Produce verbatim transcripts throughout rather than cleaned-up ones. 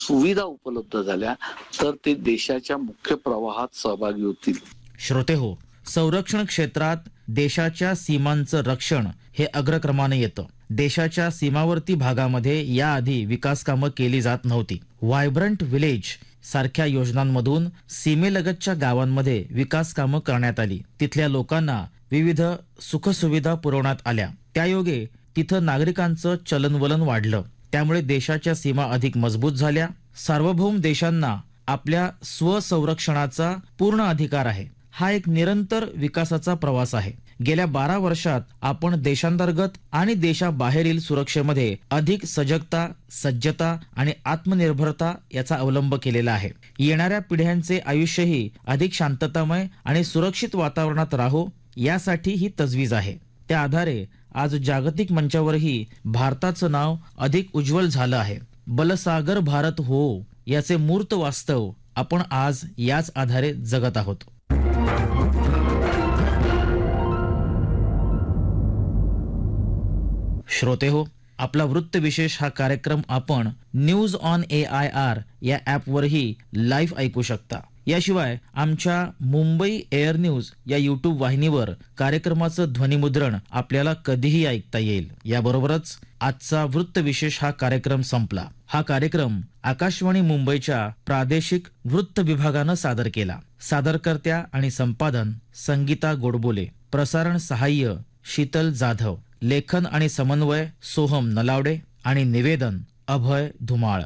सुविधा उपलब्ध झाल्या तर ते देशाच्या मुख्य प्रवाहात सहभागी होतील. श्रोते हो, संरक्षण क्षेत्रात देशाच्या सीमांचं रक्षण हे अग्रक्रमाने येतं. देशाच्या सीमावर्ती भागामध्ये याआधी विकास कामं केली जात नव्हती. व्हायब्रंट विलेज सारख्या योजनांमधून सीमेलगतच्या गावांमध्ये विकास कामं करण्यात आली. तिथल्या लोकांना विविध सुखसुविधा पुरवण्यात आल्या. त्यायोगे तिथं नागरिकांचं चलनवलन वाढलं. त्यामुळे देशाच्या सीमा अधिक मजबूत झाल्या. सार्वभौम देशांना आपल्या स्वसंरक्षणाचा पूर्ण अधिकार आहे. हा एक निरंतर विकासाचा प्रवास आहे. गेल्या बारा वर्षात आपण देशांतर्गत आणि देशाबाहेरील सुरक्षेमध्ये अधिक सजगता, सज्जता आणि आत्मनिर्भरता याचा अवलंब केलेला आहे. येणाऱ्या पिढ्यांचे आयुष्यही अधिक शांततामय आणि सुरक्षित वातावरणात राहो यासाठी ही तजवीज आहे. त्या आधारे आज जागतिक मंचावरही भारताचं नाव अधिक उज्ज्वल झालं आहे. बलसागर भारत हो याचे मूर्त वास्तव आपण आज याच आधारे जगत आहोत. श्रोते हो, आपला वृत्त विशेष हा कार्यक्रम आपण news on A I R या ॲपवरही लाईव्ह ऐकू शकता. याशिवाय आमच्या मुंबई एअर न्यूज या यूट्यूब वाहिनीवर कार्यक्रमाचं ध्वनिमुद्रण आपल्याला कधीही ऐकता येईल. याबरोबरच आजचा वृत्त विशेष हा कार्यक्रम संपला. हा कार्यक्रम आकाशवाणी मुंबईच्या प्रादेशिक वृत्त विभागानं सादर केला. सादरकर्त्या आणि संपादन संगीता गोडबोले, प्रसारण सहाय्य शीतल जाधव, लेखन आणि समन्वय सोहम नलावडे आणि निवेदन अभय धुमाळ.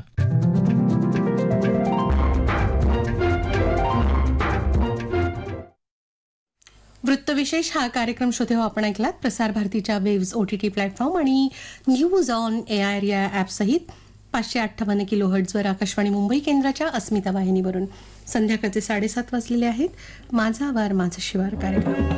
वृत्तविशेष हा कार्यक्रम श्रोते हो आपण ऐकलात. प्रसार भारतीच्या वेव्स ओटीटी प्लॅटफॉर्म आणि news on A I R या ॲपसहित पाचशे अठ्ठावन्न किलो हर्ट्झवर आकाशवाणी मुंबई केंद्राच्या अस्मिता वाहिनीवरून संध्याकाळचे साडेसात वाजलेले आहेत. माझा वार माझा शिवार कार्यक्रम